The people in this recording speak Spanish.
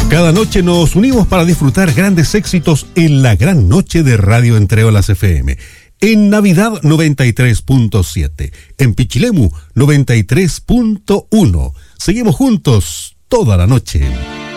Cada noche nos unimos para disfrutar grandes éxitos en la gran noche de Radio Entre Olas FM. En Navidad 93.7, en Pichilemu 93.1. Seguimos juntos toda la noche.